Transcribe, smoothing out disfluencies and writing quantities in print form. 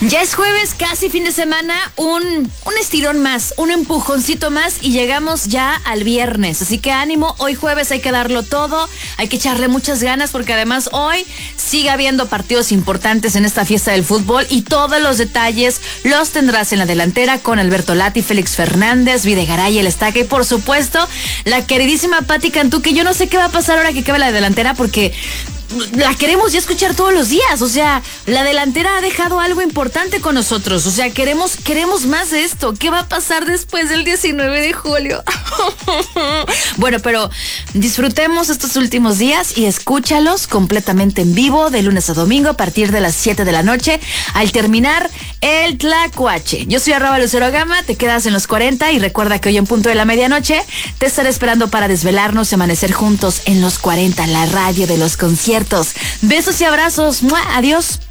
Ya es jueves, casi fin de semana, un estirón más, un empujoncito más y llegamos ya al viernes. Así que ánimo, hoy jueves hay que darlo todo, hay que echarle muchas ganas porque además hoy sigue habiendo partidos importantes en esta fiesta del fútbol y todos los detalles los tendrás en la delantera con Alberto Lati, Félix Fernández, Videgaray, El Estaca y por supuesto la queridísima Pati Cantú, que yo no sé qué va a pasar ahora que acabe la delantera porque la queremos ya escuchar todos los días. O sea, la delantera ha dejado algo importante con nosotros. O sea, queremos más de esto. ¿Qué va a pasar después del 19 de julio? Bueno, pero disfrutemos estos últimos días y escúchalos completamente en vivo de lunes a domingo a partir de las 7 de la noche al terminar el Tlacuache. Yo soy @LuceroGama, te quedas en los 40 y recuerda que hoy en punto de la medianoche te estaré esperando para desvelarnos y amanecer juntos en los 40, la radio de los conciertos. Besos y abrazos. ¡Mua! Adiós.